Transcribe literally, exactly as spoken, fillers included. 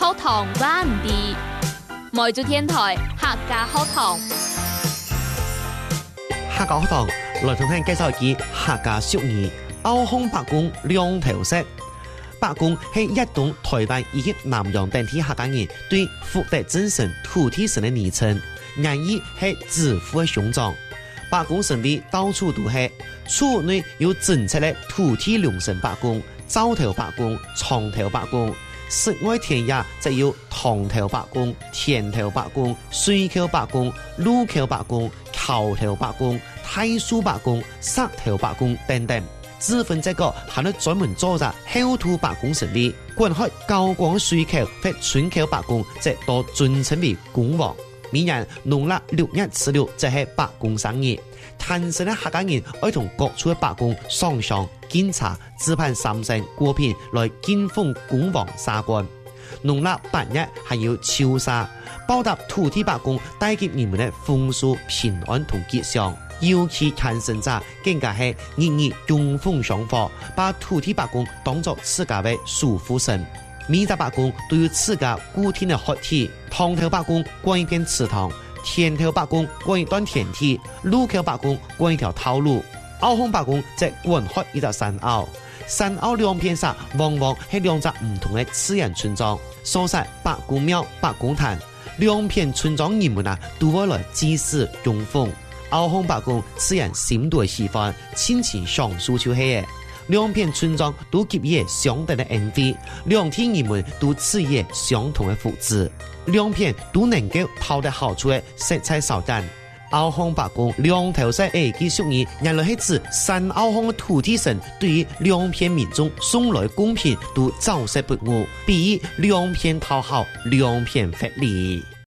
學堂灣地，梅州電台客家學堂。 客家學堂來同聽介紹一句客家俗語：拗風白公兩頭塞。白公係一種台灣以及南洋等地客家人對福德正神、土地神的昵稱，原意係致富的象徵。白公神位到處都係，厝內有整齊的土地龍神白公、灶頭白公、床頭白公；室外田野則有塘頭白公、田頭白公、水口白公、路口白公、橋頭白公、大樹白公、石頭白公等等。自分這個還要專門做着後土白公神位，觀看高廣水口或村口白公，則都尊稱為公王。每年農曆六月十六就係白公生日，談神的客家人愛同各處的白公上香檢查，自辦三牲果品來敬奉公王沙官。農曆八月還有秋沙，報答土地白公帶給你們的豐收平安同吉祥。尤其談神者更加係日日供奉上火，把土地白公當作自家的守護神。每隻白公都有自家固定的活體，塘頭白公管一片池塘，田頭白公管一段田地，路口白公管一條道路，拗風白公則管好一條山坳。山坳兩片上往往係兩隻唔同的自然村莊，所在白公廟、白公壇，兩片村莊人們啊都會來祭祀供奉。拗風白公自然深度喜歡，親情上訴就係兩片村莊都給予相等的恩惠，兩天人們都賜予相同的福祉，兩片都能夠討得好處的色彩sau淡。拗風白公兩頭塞誒嘅俗語，原來係指山拗風的土地神對於兩片民眾送來貢品都照射不誤，比喻兩片討好，兩片發利。